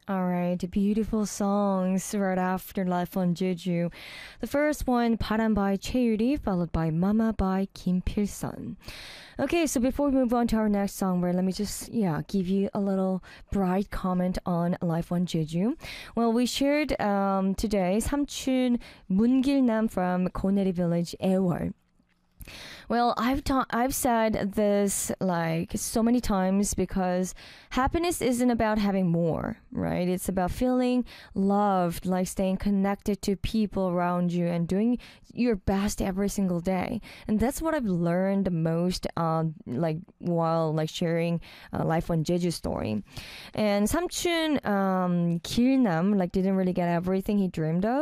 All right, beautiful songs right after Life on Jeju. The first one, 바람 by Chaeyuri, followed by Mama by Kim Pil-sun. Okay, so before we move on to our next song, where let me just give you a little bright comment on Life on Jeju. Well, we shared today 삼촌 문길남 from Koneri Village, Ewol. Well, I've said this like so many times because happiness isn't about having more, right? It's about feeling loved, like staying connected to people around you and doing your best every single day. And that's what I've learned the most like while like sharing life on Jeju story. And 삼촌 Kilnam like didn't really get everything he dreamed of.